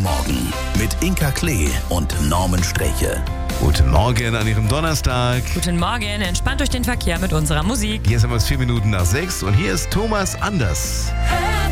Morgen mit Inka Klee und Norman Streche. Guten Morgen an Ihrem Donnerstag. Guten Morgen, entspannt durch den Verkehr mit unserer Musik. Hier sind wir 4 Minuten nach 6 und hier ist Thomas Anders. Hey.